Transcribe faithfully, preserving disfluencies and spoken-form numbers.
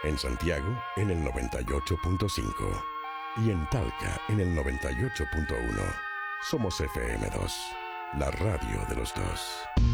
En Santiago, en el noventa y ocho punto cinco. Y en Talca, en el noventa y ocho punto uno. Somos F M dos, la radio de los dos.